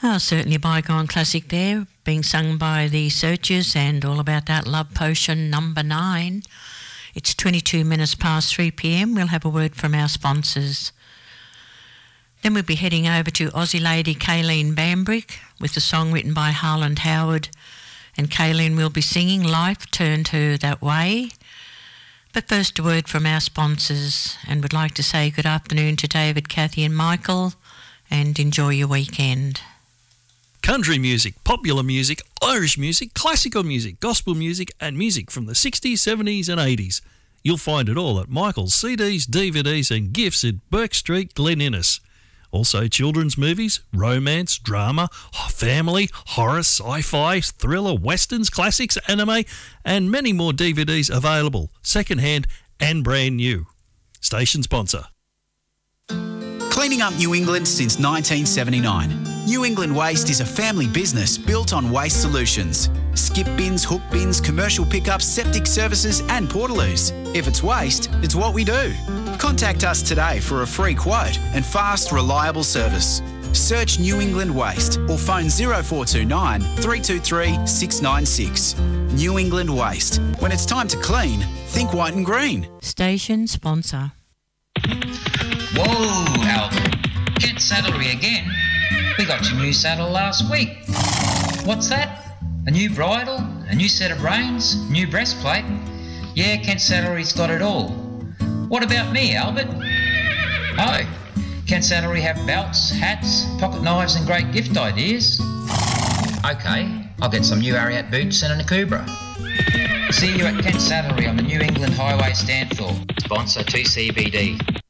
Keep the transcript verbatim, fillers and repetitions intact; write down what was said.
Oh, certainly a bygone classic there, being sung by the Searchers and All About That Love Potion number nine. It's twenty-two minutes past three p.m. We'll have a word from our sponsors. Then we'll be heading over to Aussie lady Kayleen Bambrick with a song written by Harland Howard. And Kayleen will be singing Life Turned Her That Way. But first a word from our sponsors, and would like to say good afternoon to David, Kathy and Michael, and enjoy your weekend. Country music, popular music, Irish music, classical music, gospel music and music from the sixties, seventies and eighties. You'll find it all at Michael's C Ds, D V Ds and gifts at Burke Street, Glen Innes. Also children's movies, romance, drama, family, horror, sci-fi, thriller, westerns, classics, anime and many more D V Ds available, second-hand and brand new. Station sponsor. Cleaning up New England since nineteen seventy-nine. New England Waste is a family business built on waste solutions. Skip bins, hook bins, commercial pickups, septic services and portaloos. If it's waste, it's what we do. Contact us today for a free quote and fast, reliable service. Search New England Waste or phone zero four two nine, three two three, six nine six. New England Waste. When it's time to clean, think white and green. Station sponsor. Whoa, Albert. Kent Saddlery again. We got your new saddle last week. What's that? A new bridle? A new set of reins? New breastplate? Yeah, Kent Saddlery's got it all. What about me, Albert? Oh, Kent Saddlery have belts, hats, pocket knives and great gift ideas. Okay, I'll get some new Ariat boots and a Nakubra. See you at Kent Saddlery on the New England Highway stand floor. Sponsor two C B D.